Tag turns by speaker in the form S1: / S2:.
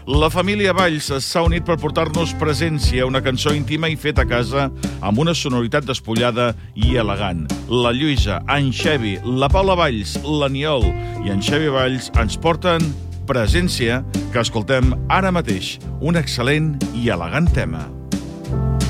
S1: La família Valls s'ha unit per portar-nos Presència, una cançó íntima i feta a casa amb una sonoritat despullada i elegant. La Lluïsa, en Xevi, la Paula Valls, l'Aniol i en Xevi Valls ens porten Presència, que escoltem ara mateix. Un excel·lent i elegant tema.